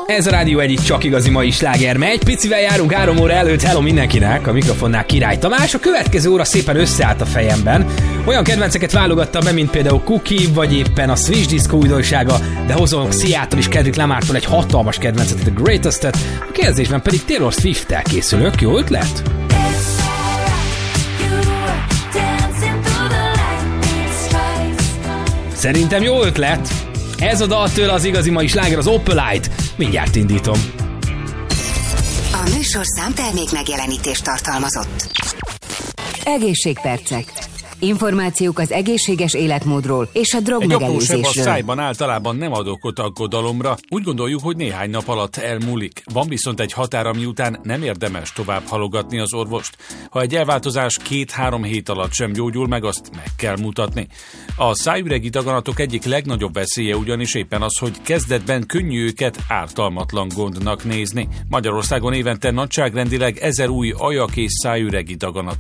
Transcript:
Ez a Rádió egyik csak igazi mai sláger megy. Picivel járunk 3 óra előtt. Hello mindenkinek, a mikrofonnál Király Tamás. A következő óra szépen összeállt a fejemben. Olyan kedvenceket válogattam be, mint például Cookie, vagy éppen a Switch Disco újdonsága, de hozom Sziától és Kendrick Lamartól egy hatalmas kedvencet, a Greatest-et. A kérdésben pedig Taylor Swift-tel készülök. Jó ötlet? Szerintem jó ötlet. Ez a dal tőle az igazi mai sláger, az Opalite. Mindjárt indítom. A műsor számtermék megjelenítést tartalmazott. Egészségpercek. Információk az egészséges életmódról és a drogmegelőzésről. Egy apró seb a szájban általában nem ad okot aggodalomra. Úgy gondoljuk, hogy néhány nap alatt elmúlik. Van viszont egy határ, ami után nem érdemes tovább halogatni az orvost. Ha egy elváltozás 2-3 hét alatt sem gyógyul meg, azt meg kell mutatni. A szájüregi daganatok egyik legnagyobb veszélye ugyanis éppen az, hogy kezdetben könnyű őket ártalmatlan gondnak nézni. Magyarországon évente nagyságrendileg 1000 új ajak- és szájüregi daganatot